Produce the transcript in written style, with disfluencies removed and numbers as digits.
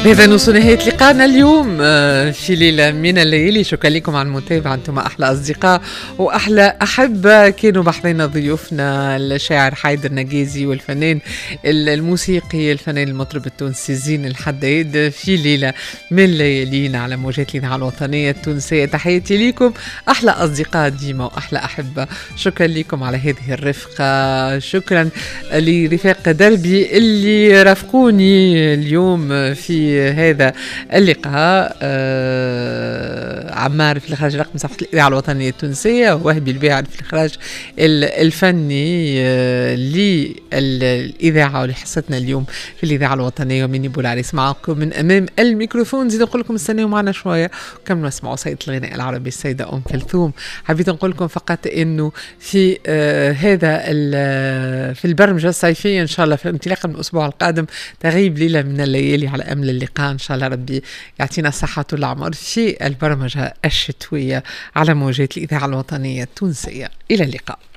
بهذا نوصل نهاية لقاءنا اليوم في ليلة من الليالي. شكرا لكم على المتابعة، أنتم أحلى أصدقاء وأحلى أحبة. كانوا بحضينا ضيوفنا الشاعر حيدر نجازي والفنان الموسيقي الفنان المطرب التونسي زين الحداد في ليلة من ليالينا على موجات الإذاعة الوطنية التونسية. تحياتي لكم أحلى أصدقاء ديما وأحلى أحبة. شكرا لكم على هذه الرفقة، شكرا لرفاق دربي اللي رافقوني اليوم في هذا اللقاء. عمار في الإخراج رقم صفحة الإذاعة الوطنية التونسية، وهبي الباعد في الإخراج الفني للإذاعة ولحصتنا اليوم في الإذاعة الوطنية. ومني بولعريس معكم من أمام الميكروفون. زيد نقول لكم استنوا معنا شوية وكملوا اسمعوا سيدة الغناء العربي السيدة أم كلثوم. حبيت نقول لكم فقط إنه في هذا في البرمجة الصيفية إن شاء الله في انطلاقا من الأسبوع القادم تغيب ليلة من الليالي على أمل اللقاء. إن شاء الله ربي يعطينا الصحة والعمر في البرمجة الشتوية على موجات الإذاعة الوطنية التونسية. إلى اللقاء.